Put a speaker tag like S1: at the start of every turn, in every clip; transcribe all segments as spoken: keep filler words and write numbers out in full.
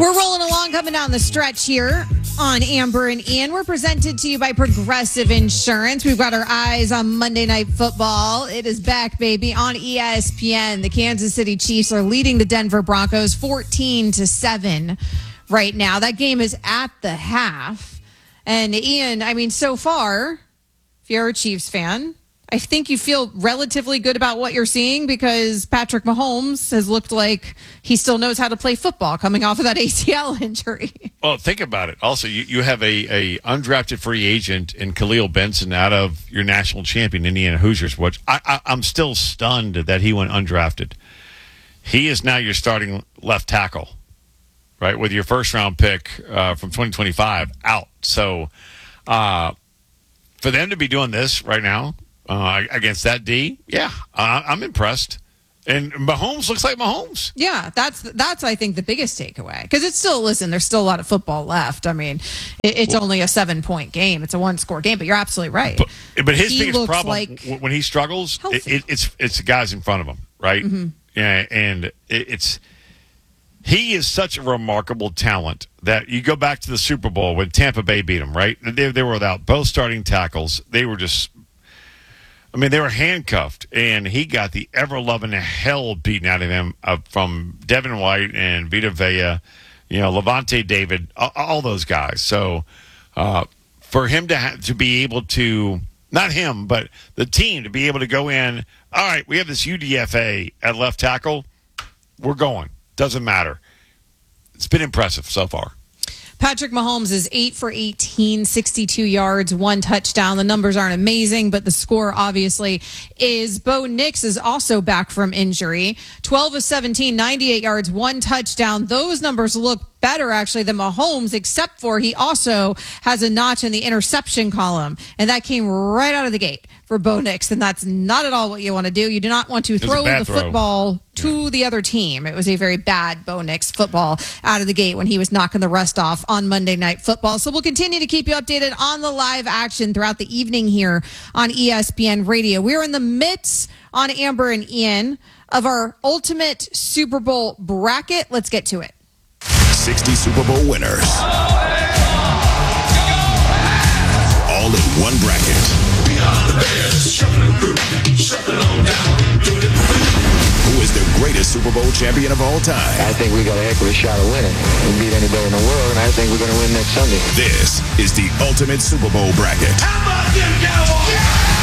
S1: We're rolling along, coming down the stretch here on Amber and Ian. We're presented to you by Progressive Insurance. We've got our eyes on Monday Night Football. It is back, baby, on E S P N. The Kansas City Chiefs are leading the Denver Broncos fourteen to seven right now. That game is at the half. And Ian, I mean, so far, if you're a Chiefs fan, I think you feel relatively good about what you're seeing because Patrick Mahomes has looked like he still knows how to play football coming off of that A C L injury.
S2: Well, think about it. Also, you, you have a, a undrafted free agent in Khalil Benson out of your national champion, Indiana Hoosiers, which I, I, I'm still stunned that he went undrafted. He is now your starting left tackle, right, with your first-round pick uh, from twenty twenty-five out. So uh, for them to be doing this right now, Uh, against that D, yeah, uh, I'm impressed. And Mahomes looks like Mahomes.
S1: Yeah, that's, that's I think, the biggest takeaway. Because it's still, listen, there's still a lot of football left. I mean, it, it's well, only a seven-point game. It's a one-score game, but you're absolutely right.
S2: But, but his
S1: he
S2: biggest problem
S1: like
S2: when he struggles, it, it, it's it's the guys in front of him, right? Mm-hmm. Yeah, and it, it's he is such a remarkable talent that you go back to the Super Bowl when Tampa Bay beat him, right? They, they were without both starting tackles. They were just I mean, they were handcuffed, and he got the ever-loving hell beaten out of him uh, from Devin White and Vita Vea, you know, Levante David, all, all those guys. So uh, for him to ha- to be able to, not him, but the team to be able to go in, all right, we have this U D F A at left tackle, we're going. Doesn't matter. It's been impressive so far.
S1: Patrick Mahomes is eight for eighteen, sixty-two yards, one touchdown. The numbers aren't amazing, but the score obviously is. Bo Nix is also back from injury. twelve of seventeen, ninety-eight yards, one touchdown. Those numbers look better, actually, than Mahomes, except for he also has a notch in the interception column, and that came right out of the gate for Bo Nix, and that's not at all what you want to do. You do not want to throw the
S2: throw.
S1: football to
S2: yeah.
S1: the other team. It was a very bad Bo Nix football out of the gate when he was knocking the rust off on Monday Night Football. So we'll continue to keep you updated on the live action throughout the evening here on E S P N Radio. We're in the midst on Amber and Ian of our ultimate Super Bowl bracket. Let's get to it.
S3: sixty Super Bowl winners. All in one bracket. Who is the greatest Super Bowl champion of all time?
S4: I think we got a heck of a shot of winning. We beat anybody in the world, and I think we're going to win next Sunday.
S3: This is the ultimate Super Bowl bracket. How about them Cowboys?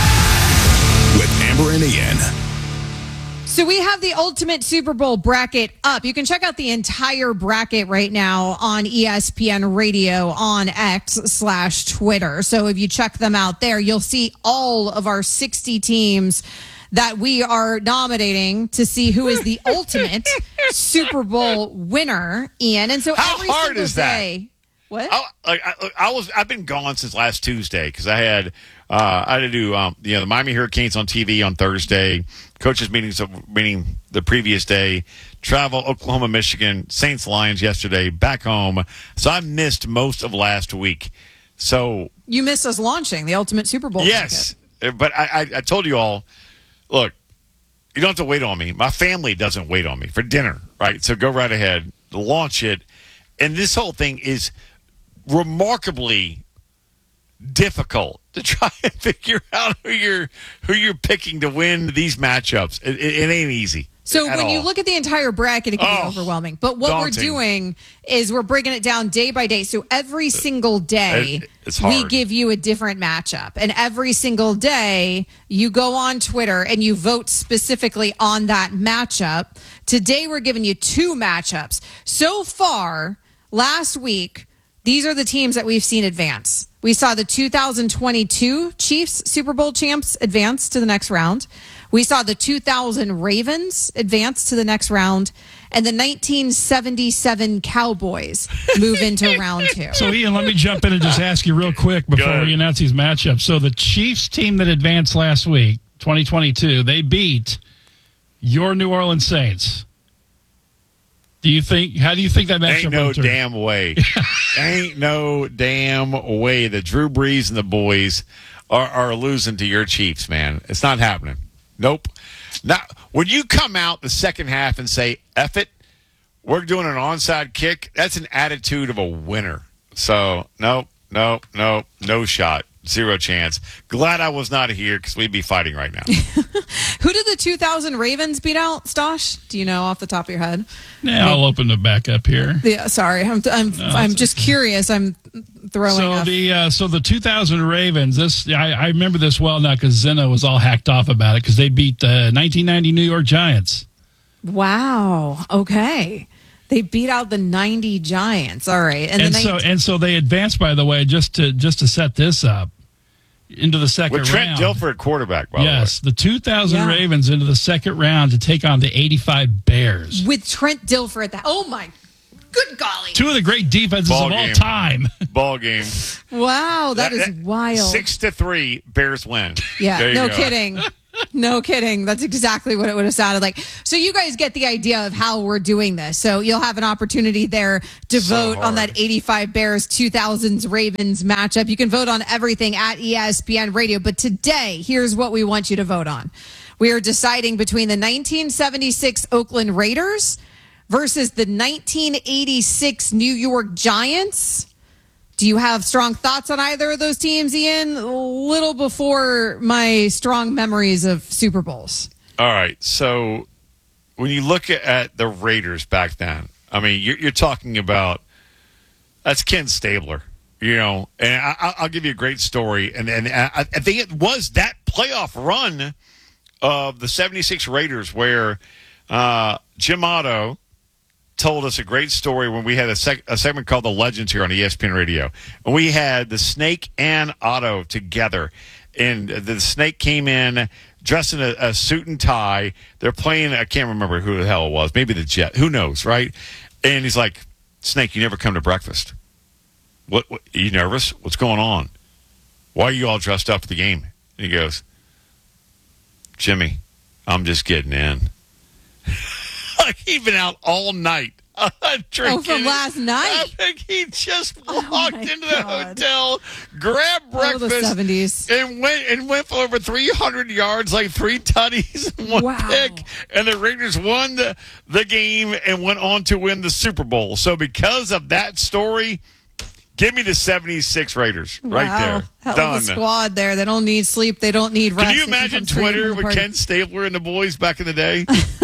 S3: With Amber and Ian.
S1: So we have the ultimate Super Bowl bracket up. You can check out the entire bracket right now on E S P N Radio on X slash Twitter. So if you check them out there, you'll see all of our sixty teams that we are nominating to see who is the ultimate Super Bowl winner, Ian. And so
S2: how
S1: every
S2: hard
S1: single
S2: is that?
S1: day, what?
S2: I, like, I, I was. I've been gone since last Tuesday because I had uh, I had to do um, you know the Miami Hurricanes on T V on Thursday, coaches meetings meeting the previous day, travel Oklahoma, Michigan, Saints Lions yesterday, back home. So I missed most of last week. So
S1: You missed us launching the ultimate Super Bowl
S2: yes,
S1: bracket.
S2: but I, I, I told you all. Look, you don't have to wait on me. My family doesn't wait on me for dinner, right? So go right ahead, launch it, and this whole thing is remarkably difficult to try and figure out who you're who you're picking to win these matchups. It, it, it ain't easy.
S1: So when
S2: all.
S1: you look at the entire bracket, it can
S2: oh,
S1: be overwhelming. But what
S2: daunting.
S1: we're doing is we're breaking it down day by day. So every single day,
S2: it, it's hard.
S1: we give you a different matchup. And every single day, you go on Twitter and you vote specifically on that matchup. Today, we're giving you two matchups. So far, last week, these are the teams that we've seen advance. We saw the two thousand twenty-two Chiefs Super Bowl champs advance to the next round. We saw the two thousand Ravens advance to the next round, and the nineteen seventy-seven Cowboys move into round two.
S5: So, Ian, let me jump in and just ask you real quick before we announce these matchups. So the Chiefs team that advanced last week, twenty twenty-two, they beat your New Orleans Saints. Do you think? How do you think that matchup
S2: Ain't no
S5: went through?
S2: damn way. Ain't no damn way that Drew Brees and the boys are, are losing to your Chiefs, man. It's not happening. Nope. Now, when you come out the second half and say, F it, we're doing an onside kick. That's an attitude of a winner. So, nope, nope, nope, no shot. Zero chance. Glad I was not here because we'd be fighting right now.
S1: Who did the two thousand Ravens beat out, Stosh? Do you know off the top of your head?
S5: Yeah, I'll open it back up here.
S1: Yeah, sorry. I'm I'm,
S5: No,
S1: I'm just
S5: okay.
S1: curious. I'm throwing
S5: So
S1: up.
S5: the uh, so the two thousand Ravens. This I, I remember this well now because Zena was all hacked off about it because they beat the nineteen ninety New York Giants.
S1: Wow. Okay. They beat out the ninety Giants. All right.
S5: And,
S1: the
S5: and so
S1: nineteen
S5: and so they advanced. By the way, just to just to set this up into the second
S2: With Trent
S5: round.
S2: Dilfer at quarterback, by
S5: Yes, the two thousand
S1: Yeah.
S5: Ravens into the second round to take on the eighty-five Bears.
S1: with Trent Dilfer at that. Oh my good golly.
S5: Two of the great defenses
S2: Ball
S5: of all
S2: game.
S5: time.
S2: the way. Ball game.
S1: Wow, that is wild.
S2: Six to three, Bears win.
S1: Yeah,
S2: There you
S1: no
S2: go.
S1: kidding. No kidding. That's exactly what it would have sounded like. So you guys get the idea of how we're doing this. So you'll have an opportunity there to
S2: So
S1: vote on
S2: hard.
S1: that eighty-five Bears two thousands Ravens matchup. You can vote on everything at E S P N Radio. But today, here's what we want you to vote on. We are deciding between the nineteen seventy-six Oakland Raiders versus the nineteen eighty-six New York Giants. Do you have strong thoughts on either of those teams, Ian? A little before my strong memories of Super Bowls.
S2: All right. So when you look at the Raiders back then, I mean, you're, you're talking about that's Ken Stabler, you know, and I, I'll give you a great story. And, and I, I think it was that playoff run of the seventy-six Raiders where uh, Jim Otto told us a great story when we had a, sec- a segment called The Legends here on E S P N Radio. And we had the Snake and Otto together. And the Snake came in dressed in a, a suit and tie. They're playing, I can't remember who the hell it was, maybe the Jet, who knows, right? And he's like, Snake, you never come to breakfast. What, what are you nervous? What's going on? Why are you all dressed up for the game? And he goes, Jimmy, I'm just getting in. Like he'd been out all night uh, drinking.
S1: Oh, from last night?
S2: I think he just
S1: Oh,
S2: walked
S1: my
S2: into the
S1: God.
S2: hotel, grabbed
S1: Oh, the
S2: breakfast,
S1: seventies.
S2: and went and went for over three hundred yards, like three tutties and one
S1: Wow.
S2: pick. And the Raiders won the, the game and went on to win the Super Bowl. So because of that story, give me the seventy-six Raiders right
S1: Wow.
S2: there.
S1: Hell
S2: Done.
S1: of a squad there. They don't need sleep. They don't need rest.
S2: Can you
S1: They
S2: imagine
S1: come straight
S2: Twitter
S1: from the
S2: with
S1: party.
S2: Ken Stabler and the boys back in the day?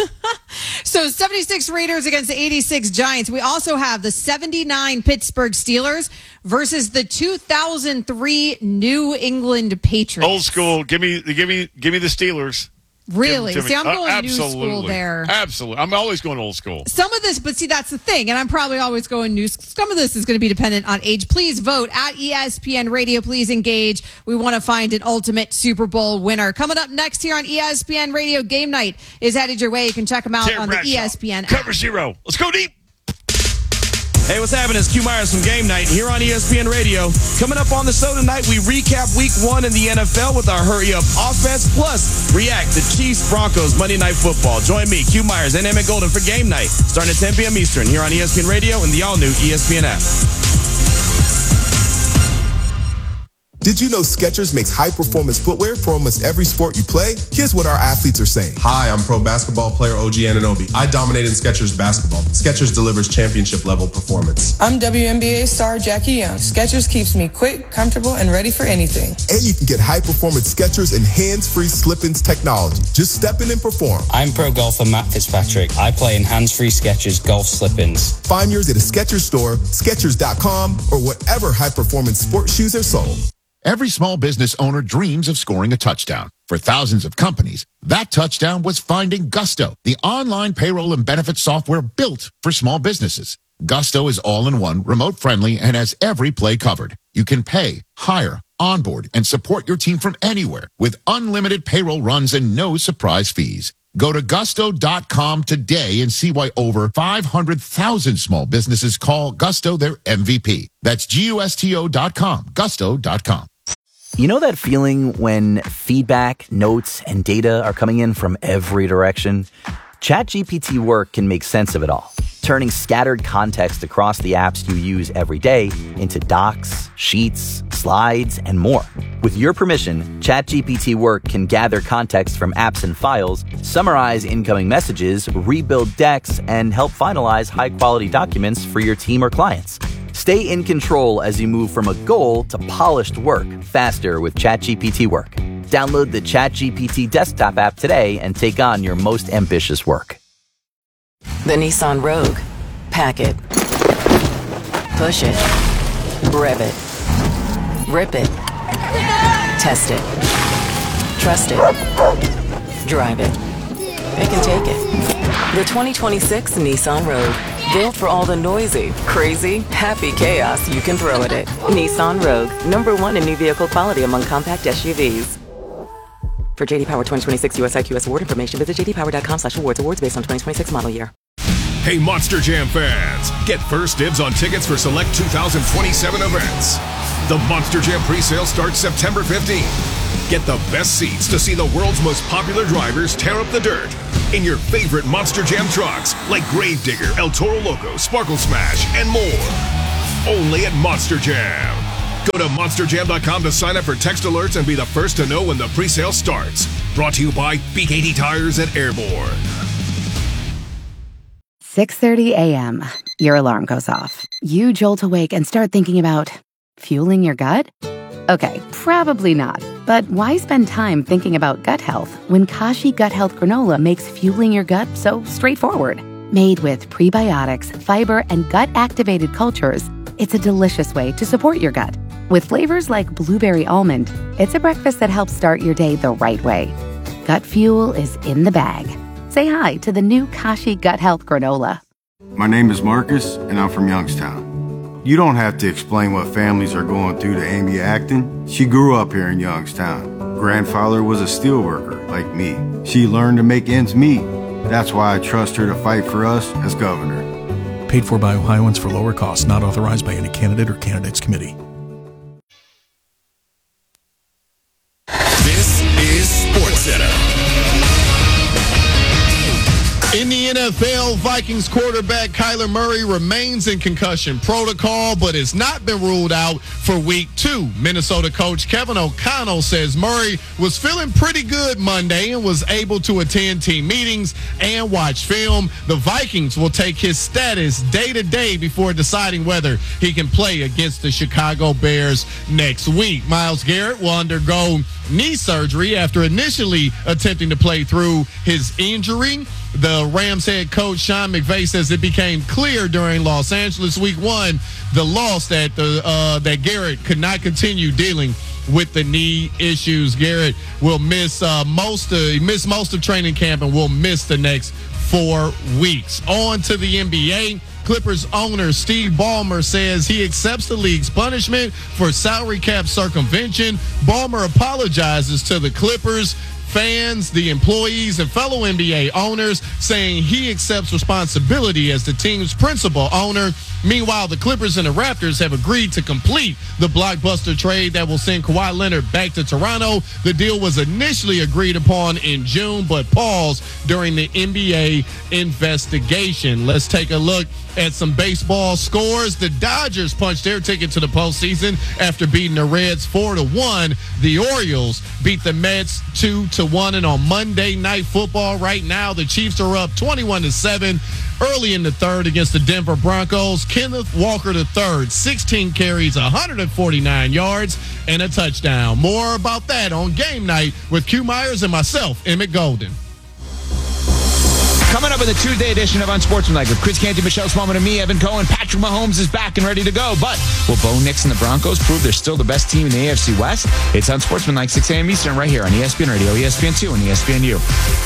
S1: So seventy-six Raiders against the eighty-six Giants. We also have the seventy-nine Pittsburgh Steelers versus the two thousand three New England Patriots.
S2: Old school. Give me, give me, give me the Steelers.
S1: Really?
S2: Give 'em to
S1: See,
S2: me.
S1: I'm
S2: Uh,
S1: going new
S2: absolutely.
S1: school there.
S2: Absolutely. I'm always going old school.
S1: Some of this, but see, that's the thing, and I'm probably always going new. Some of this is going to be dependent on age. Please vote at E S P N Radio. Please engage. We want to find an ultimate Super Bowl winner. Coming up next here on E S P N Radio, Game Night is headed your way. You can check them out
S2: Terry
S1: on the
S2: Bradshaw.
S1: E S P N app.
S2: Cover zero. Let's go deep.
S6: Hey, what's happening? It's Q Myers from Game Night here on E S P N Radio. Coming up on the show tonight, we recap week one in the N F L with our hurry up offense, plus react to Chiefs Broncos Monday Night Football. Join me, Q Myers, and Emmett Golden for Game Night, starting at ten p.m. Eastern here on E S P N Radio and the all-new E S P N app.
S3: Did you know Skechers makes high-performance footwear for almost every sport you play? Here's what our athletes are saying.
S7: Hi, I'm pro basketball player O G Anunoby. I dominated Skechers basketball. Skechers delivers championship-level performance.
S8: I'm W N B A star Jackie Young. Skechers keeps me quick, comfortable, and ready for anything.
S3: And you can get high-performance Skechers and hands-free slip-ins technology. Just step in and perform.
S9: I'm pro golfer Matt Fitzpatrick. I play in hands-free Skechers golf slip-ins.
S3: Find yours at a Skechers store, Skechers dot com, or whatever high-performance sports shoes are sold.
S10: Every small business owner dreams of scoring a touchdown. For thousands of companies, that touchdown was finding Gusto, the online payroll and benefits software built for small businesses. Gusto is all-in-one, remote-friendly, and has every play covered. You can pay, hire, onboard, and support your team from anywhere with unlimited payroll runs and no surprise fees. Go to gusto dot com today and see why over five hundred thousand small businesses call Gusto their M V P. That's G U S T O dot com, gusto dot com.
S11: You know that feeling when feedback, notes, and data are coming in from every direction? ChatGPT Work can make sense of it all, turning scattered context across the apps you use every day into docs, sheets, slides, and more. With your permission, ChatGPT Work can gather context from apps and files, summarize incoming messages, rebuild decks, and help finalize high-quality documents for your team or clients. Stay in control as you move from a goal to polished work faster with ChatGPT Work. Download the ChatGPT desktop app today and take on your most ambitious work.
S12: The Nissan Rogue. Pack it. Push it. Rev it. Rip it. Test it. Trust it. Drive it. It can take it. The twenty twenty-six Nissan Rogue. Built for all the noisy, crazy, happy chaos you can throw at it. Nissan Rogue. Number one in new vehicle quality among compact S U Vs. For J D Power twenty twenty-six U S I Q S award information, visit j d power dot com slash awards. Awards based on twenty twenty-six model year.
S3: Hey, Monster Jam fans, get first dibs on tickets for select two thousand twenty-seven events. The Monster Jam presale starts September fifteenth. Get the best seats to see the world's most popular drivers tear up the dirt in your favorite Monster Jam trucks like Gravedigger, El Toro Loco, Sparkle Smash, and more. Only at Monster Jam. Go to monster jam dot com to sign up for text alerts and be the first to know when the presale starts. Brought to you by B K T Tires at Airborne.
S13: six thirty a.m. Your alarm goes off. You jolt awake and start thinking about fueling your gut? Okay, probably not. But why spend time thinking about gut health when Kashi Gut Health Granola makes fueling your gut so straightforward? Made with prebiotics, fiber, and gut-activated cultures, it's a delicious way to support your gut. With flavors like blueberry almond, it's a breakfast that helps start your day the right way. Gut fuel is in the bag. Say hi to the new Kashi Gut Health Granola.
S14: My name is Marcus, and I'm from Youngstown. You don't have to explain what families are going through to Amy Acton. She grew up here in Youngstown. Grandfather was a steelworker, like me. She learned to make ends meet. That's why I trust her to fight for us as governor.
S15: Paid for by Ohioans for lower costs, not authorized by any candidate or candidates committee.
S3: This is SportsCenter.
S16: In the N F L, Vikings quarterback Kyler Murray remains in concussion protocol, but has not been ruled out for week two. Minnesota coach Kevin O'Connell says Murray was feeling pretty good Monday and was able to attend team meetings and watch film. The Vikings will take his status day to day before deciding whether he can play against the Chicago Bears next week. Myles Garrett will undergo knee surgery after initially attempting to play through his injury. The Rams head coach Sean McVay says it became clear during Los Angeles week one, the loss that the uh, that Garrett could not continue dealing with the knee issues. Garrett will miss uh, most of he missed most of training camp and will miss the next four weeks. On to the N B A. Clippers owner Steve Ballmer says he accepts the league's punishment for salary cap circumvention. Ballmer apologizes to the Clippers, fans, the employees, and fellow N B A owners, saying he accepts responsibility as the team's principal owner. Meanwhile, the Clippers and the Raptors have agreed to complete the blockbuster trade that will send Kawhi Leonard back to Toronto. The deal was initially agreed upon in June, but paused during the N B A investigation. Let's take a look at some baseball scores. The Dodgers punched their ticket to the postseason after beating the Reds four to one. The Orioles beat the Mets two to one. And on Monday Night Football right now, the Chiefs are up twenty-one to seven early in the third against the Denver Broncos. Kenneth Walker the third, sixteen carries, one hundred forty-nine yards, and a touchdown. More about that on Game Night with Q Myers and myself, Emmett Golden.
S17: Coming up in the Tuesday edition of Unsportsmanlike with Chris Canty, Michelle Smallman, and me, Evan Cohen. Patrick Mahomes is back and ready to go. But will Bo Nix and the Broncos prove they're still the best team in the A F C West? It's Unsportsmanlike, six a.m. Eastern, right here on E S P N Radio, E S P N two, and E S P N U.